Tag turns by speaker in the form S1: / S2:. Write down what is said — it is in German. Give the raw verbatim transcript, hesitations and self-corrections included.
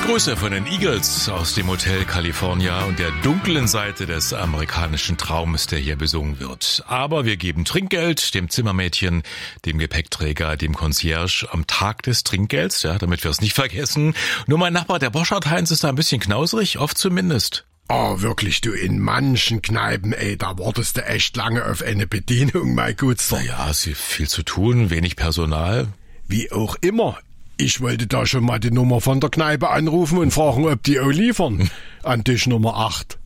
S1: Grüße von den Eagles aus dem Hotel California und der dunklen Seite des amerikanischen Traumes, der hier besungen wird. Aber wir geben Trinkgeld dem Zimmermädchen, dem Gepäckträger, dem Concierge am Tag des Trinkgelds, ja, damit wir es nicht vergessen. Nur mein Nachbar, der Boschart Heinz, ist da ein bisschen knauserig, oft zumindest.
S2: Oh, wirklich, du, in manchen Kneipen, ey, da wartest du echt lange auf eine Bedienung, mein Gutster.
S1: Naja, es ist viel zu tun, wenig Personal.
S2: Wie auch immer. Ich wollte da schon mal die Nummer von der Kneipe anrufen und fragen, ob die auch liefern. An Tisch Nummer acht.